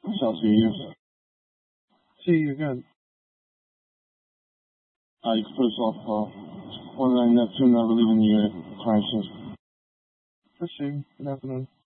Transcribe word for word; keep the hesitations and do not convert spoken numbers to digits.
shall see you. See you again. Uh, you can put us off, uh, one nine Neptune, I believe in the uh, time shift. Proceed. Good afternoon.